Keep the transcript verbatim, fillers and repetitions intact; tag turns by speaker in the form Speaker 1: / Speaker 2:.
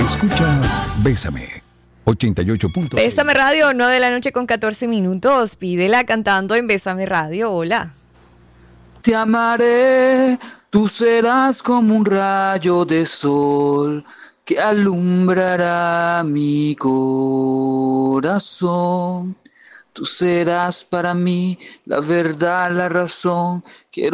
Speaker 1: Escuchas Bésame. ochenta y ocho punto seis.
Speaker 2: Bésame Radio, nueve de la noche con catorce minutos. Pídela cantando en Bésame Radio. Hola.
Speaker 3: Te amaré, tú serás como un rayo de sol que alumbrará mi corazón. Tú serás para mí la verdad, la razón. Quiero